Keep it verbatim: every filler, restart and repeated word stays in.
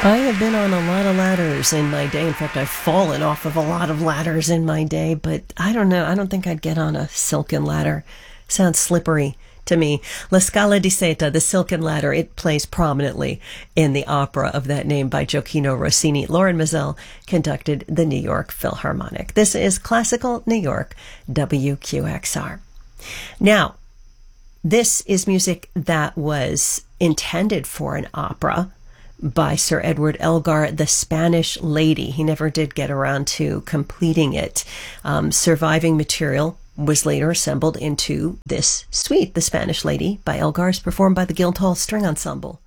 I have been on a lot of ladders in my day. In fact, I've fallen off of a lot of ladders in my day, but I don't know. I don't think I'd get on a silken ladder. Sounds slippery to me. La Scala di Seta, the Silken Ladder, it plays prominently in the opera of that name by Gioacchino Rossini. Lauren Mazel conducted the New York Philharmonic. This is Classical New York, W Q X R. Now, this is music that was intended for an opera by Sir Edward Elgar, The Spanish Lady. He never did get around to completing it. Um, surviving material was later assembled into this suite, The Spanish Lady, by Elgar's, performed by the Guildhall String Ensemble.